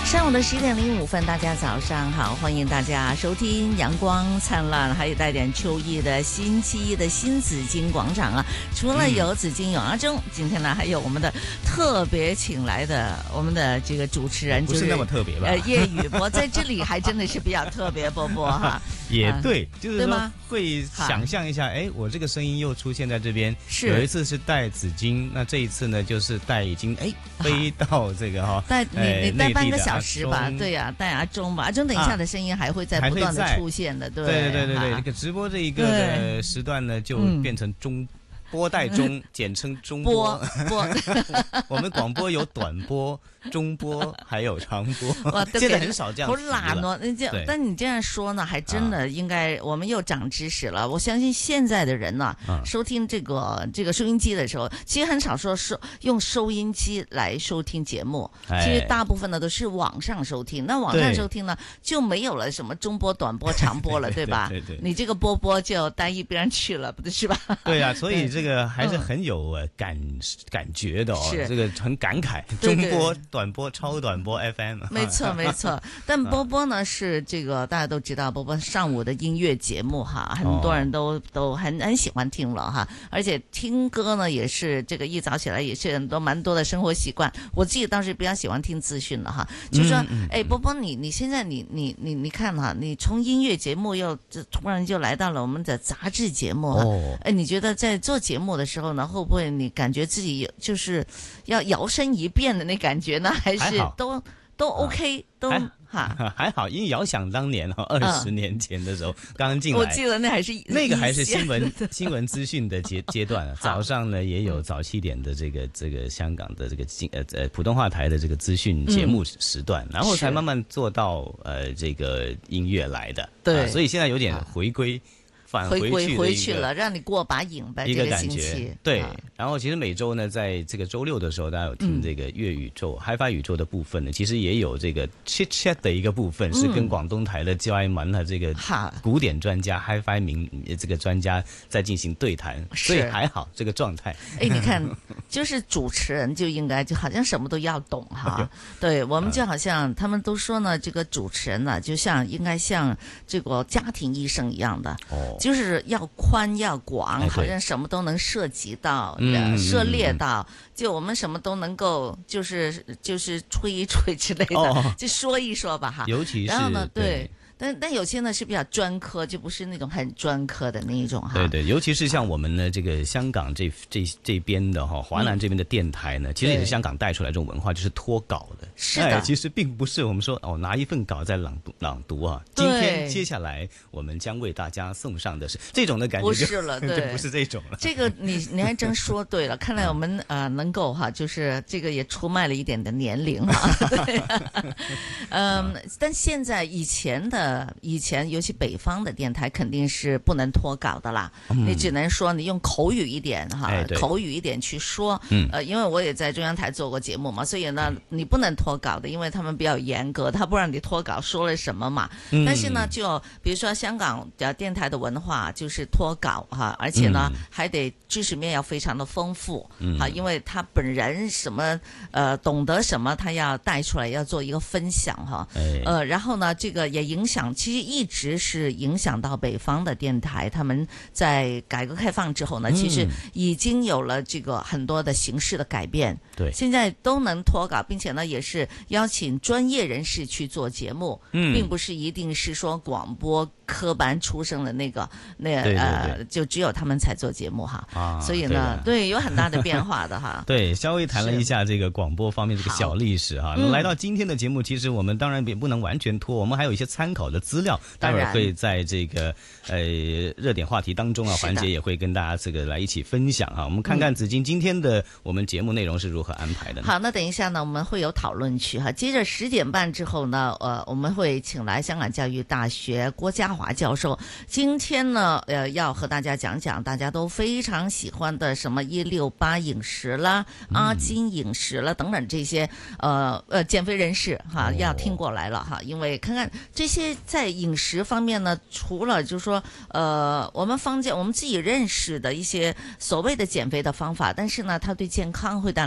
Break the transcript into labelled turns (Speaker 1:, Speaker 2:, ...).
Speaker 1: 上午的10:05，大家早上好，欢迎大家收听阳光灿烂，还有带点秋意的星期一的新紫金广场啊。除了有紫金有阿忠，今天呢还有我们的特别请来的我们的这个主持人，
Speaker 2: 不是那么特别吧？
Speaker 1: 叶宇波在这里还真的是比较特别，波波哈。
Speaker 2: 也对，就是说会
Speaker 1: 对
Speaker 2: 想象一下，哎，我这个声音又出现在这边，
Speaker 1: 是
Speaker 2: 有一次是带紫金，那这一次呢就是带已经飞到这个哈，
Speaker 1: 带你带半个小时吧，
Speaker 2: 内地的阿忠
Speaker 1: 对呀，带阿忠吧，阿忠等一下的声音还会在不断的出现的，对
Speaker 2: 对，这个直播这一个的时段呢，就变成播带中，简称中播。我们广播有短播、中播，还有长播。现在很少这样。
Speaker 1: 好懒哦，但你这样说呢，还真的应该，我们又长知识了。我相信现在的人呢，收听这个收音机的时候，其实很少说是用收音机来收听节目，其实大部分呢都是网上收听。那网上收听呢，就没有了什么中播、短播、长播了，对吧？
Speaker 2: 对，
Speaker 1: 你这个播就单一边去了，不是吧？
Speaker 2: 对啊，所以这个还是很有感觉的哦，这个很感慨。中播、短播、超短波 FM，
Speaker 1: 没错。但波波呢是这个大家都知道，波波上午的音乐节目哈，很多人都很喜欢听了哈，而且听歌呢也是这个一早起来也是蛮多的生活习惯。我自己倒是比较喜欢听资讯了哈，就说波波你现在你看哈，你从音乐节目又突然就来到了我们的杂志节目哈，你觉得在做节目的时候呢，会不会你感觉自己就是要摇身一变的那感觉呢？还是都 OK 都
Speaker 2: 还好，因为遥想当年20年前的时候刚进来，
Speaker 1: 我记得那还是
Speaker 2: 新闻资讯的阶段，早上呢也有早7点的这个香港的这个普通话台的这个资讯节目时段，然后才慢慢做到这个音乐来的，
Speaker 1: 对，
Speaker 2: 所以现在有点回归。
Speaker 1: 回去了，让你过把瘾吧，
Speaker 2: 一个
Speaker 1: 感觉。
Speaker 2: 对，然后其实每周呢，在这个周六的时候，大家有听这个粤宇宙、HiFi 宇宙的部分呢，其实也有这个 Chit Chat 的一个部分，是跟广东台的焦爱文和这个古典专家 HiFi 这个专家在进行对谈，所以还好这个状态。
Speaker 1: 你看，就是主持人就应该就好像什么都要懂哈。对，我们就好像他们都说呢，这个主持人呢，就应该像这个家庭医生一样的。就是要宽要广，好像什么都能涉及到，涉猎到，就我们什么都能够，就是吹一吹之类的，就说一说吧哈。
Speaker 2: 尤其是
Speaker 1: 然后呢，对。但有些呢是比较专科，就不是那种很专科的那一种哈。
Speaker 2: 对，尤其是像我们呢这个香港这边的华南这边的电台呢，其实也是香港带出来这种文化，就是脱稿的。
Speaker 1: 是的，
Speaker 2: 其实并不是我们说拿一份稿在朗读啊。今天接下来我们将为大家送上的是这种的感觉，
Speaker 1: 不是了，对，
Speaker 2: 不是这种了。
Speaker 1: 这个你还真说对了，看来我们能够哈，就是这个也出卖了一点的年龄哈。对，但现在以前尤其北方的电台肯定是不能脱稿的啦，你只能说你用口语一点哈，口语一点去说，因为我也在中央台做过节目嘛，所以呢你不能脱稿的，因为他们比较严格，他不让你脱稿说了什么嘛。但是呢，就比如说香港电台的文化就是脱稿哈，而且呢还得知识面要非常的丰富哈，因为他本人什么懂得什么，他要带出来要做一个分享哈，然后呢这个也影响。其实一直是影响到北方的电台，他们在改革开放之后呢，其实已经有了这个很多的形式的改变。
Speaker 2: 对，
Speaker 1: 现在都能脱稿，并且呢也是邀请专业人士去做节目，并不是一定是说广播科班出身的就只有他们才做节目哈。所以呢，对，有很大的变化的哈。
Speaker 2: 对，稍微谈了一下这个广播方面这个小历史哈。来到今天的节目，其实我们当然也不能完全脱，我们还有一些参考的资料，待会儿会在这个热点话题当中环节也会跟大家这个来一起分享我们看看子金今天的我们节目内容是如何安排的呢？
Speaker 1: 好，那等一下呢，我们会有讨论区哈。接着10点半之后呢，我们会请来香港教育大学郭家华教授。今天呢，要和大家讲讲大家都非常喜欢的什么168饮食啦、阿金饮食啦等等这些减肥人士哈，要听过来了哈，因为看看这些在饮食方面呢，除了就是说我们自己认识的一些所谓的减肥的方法，但是呢，它对健康会带来